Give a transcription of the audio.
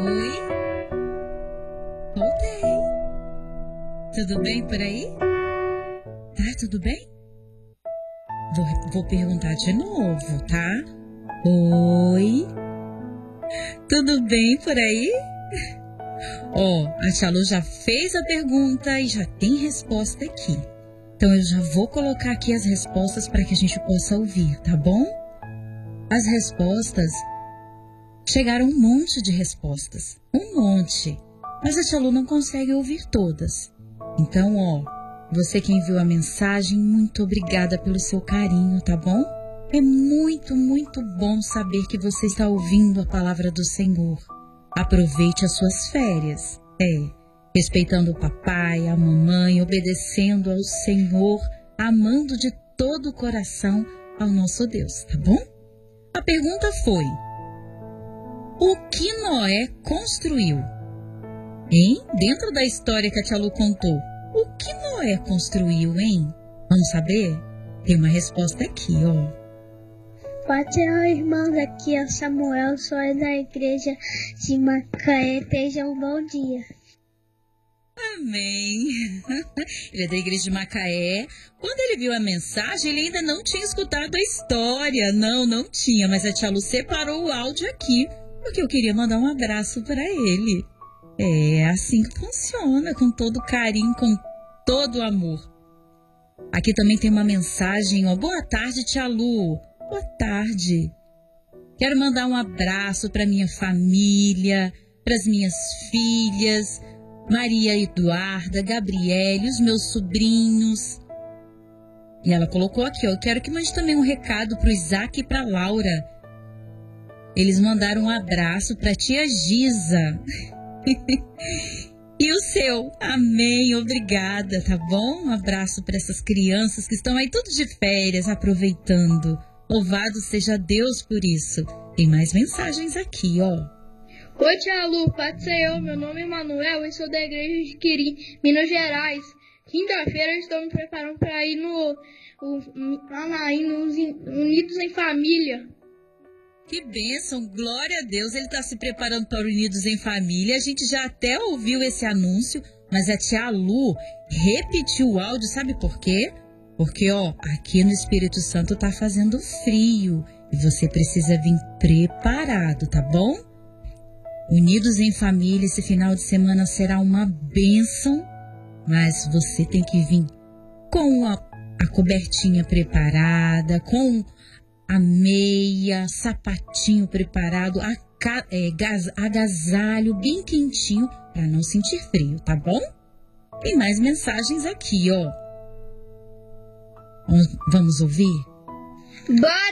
Oi, voltei. Tudo bem por aí? Tá tudo bem? Vou perguntar de novo, tá? Oi, tudo bem por aí? Ó, a tia Lu já fez a pergunta e já tem resposta aqui. Então eu já vou colocar aqui as respostas para que a gente possa ouvir, tá bom? As respostas, chegaram um monte de respostas, um monte. Mas a tia Lu não consegue ouvir todas. Então, ó, você que enviou a mensagem, muito obrigada pelo seu carinho, tá bom? É muito, muito bom saber que você está ouvindo a palavra do Senhor. Aproveite as suas férias. Respeitando o papai, a mamãe, obedecendo ao Senhor, amando de todo o coração ao nosso Deus, tá bom? A pergunta foi: o que Noé construiu? Hein? Dentro da história que a tia Lu contou, o que Noé construiu, hein? Vamos saber? Tem uma resposta aqui, ó. Pode ser, irmãos, aqui é o Samuel, sou da igreja de Macaé, tenham um bom dia. Amém. Ele é da igreja de Macaé. Quando ele viu a mensagem, ele ainda não tinha escutado a história. Não tinha, mas a tia Lu separou o áudio aqui, porque eu queria mandar um abraço para ele. É assim que funciona, com todo carinho, com todo amor. Aqui também tem uma mensagem, ó. Boa tarde, tia Lu. Boa tarde. Quero mandar um abraço para minha família, para as minhas filhas, Maria Eduarda, Gabriele, os meus sobrinhos. E ela colocou aqui, ó. Eu quero que mande também um recado para o Isaac e para a Laura. Eles mandaram um abraço para a tia Giza. E o seu? Amém, obrigada, tá bom? Um abraço para essas crianças que estão aí tudo de férias, aproveitando. Louvado seja Deus por isso. Tem mais mensagens aqui, ó. Oi, tia Lu, pode ser eu. Meu nome é Manuel e sou da igreja de Quirim, Minas Gerais. Quinta-feira eu estou me preparando para ir nos Unidos em Família. Que bênção, glória a Deus. Ele está se preparando para o Unidos em Família. A gente já até ouviu esse anúncio, mas a tia Lu repetiu o áudio, sabe por quê? Porque, ó, aqui no Espírito Santo tá fazendo frio e você precisa vir preparado, tá bom? Unidos em Família, esse final de semana será uma bênção, mas você tem que vir com a cobertinha preparada, com a meia, sapatinho preparado, agasalho bem quentinho para não sentir frio, tá bom? Tem mais mensagens aqui, ó. Vamos ouvir? Bora!